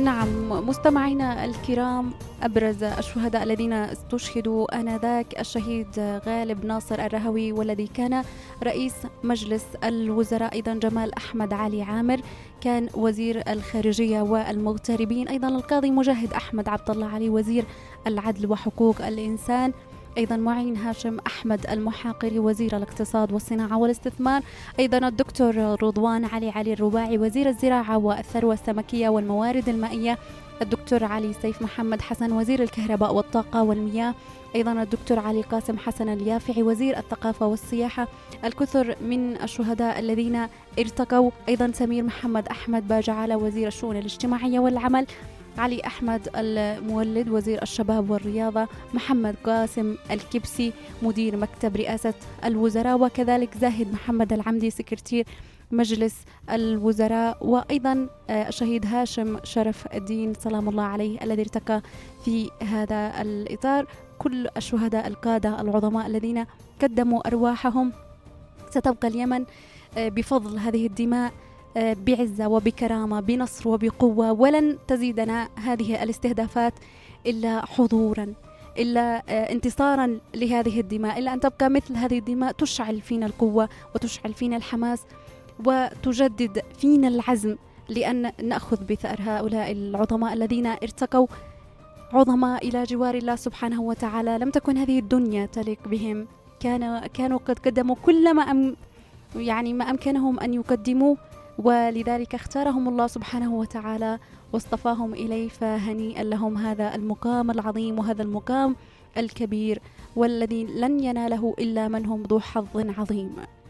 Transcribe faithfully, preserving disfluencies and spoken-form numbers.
نعم مستمعينا الكرام، أبرز الشهداء الذين استشهدوا آنذاك الشهيد غالب ناصر الرهوي، والذي كان رئيس مجلس الوزراء، أيضا جمال أحمد علي عامر كان وزير الخارجية والمغتربين، أيضا القاضي مجاهد أحمد عبد الله علي وزير العدل وحقوق الإنسان، أيضا معين هاشم أحمد المحاقري وزير الاقتصاد والصناعة والاستثمار، أيضا الدكتور رضوان علي علي الرباعي وزير الزراعة والثروة السمكية والموارد المائية، الدكتور علي سيف محمد حسن وزير الكهرباء والطاقة والمياه، أيضا الدكتور علي قاسم حسن اليافعي وزير الثقافة والسياحة. الكثر من الشهداء الذين ارتقوا، أيضا سمير محمد أحمد باجعالة وزير الشؤون الاجتماعية والعمل، علي أحمد المولد وزير الشباب والرياضة، محمد قاسم الكبسي مدير مكتب رئاسة الوزراء، وكذلك زاهد محمد العمدي سكرتير مجلس الوزراء، وأيضا الشهيد هاشم شرف الدين سلام الله عليه الذي ارتقى في هذا الإطار. كل الشهداء القادة العظماء الذين قدموا أرواحهم. ستبقى اليمن بفضل هذه الدماء بعزة وبكرامة، بنصر وبقوة، ولن تزيدنا هذه الاستهدافات إلا حضورا، إلا انتصارا لهذه الدماء، إلا أن تبقى مثل هذه الدماء تشعل فينا القوة وتشعل فينا الحماس وتجدد فينا العزم لأن نأخذ بثأر هؤلاء العظماء الذين ارتقوا عظماء إلى جوار الله سبحانه وتعالى. لم تكن هذه الدنيا تليق بهم، كان كانوا قد قدموا كل ما أم يعني ما أمكنهم أن يقدموه، ولذلك اختارهم الله سبحانه وتعالى واصطفاهم إليه، فهنيئا لهم هذا المقام العظيم وهذا المقام الكبير، والذي لن يناله إلا من هم ذو حظ عظيم.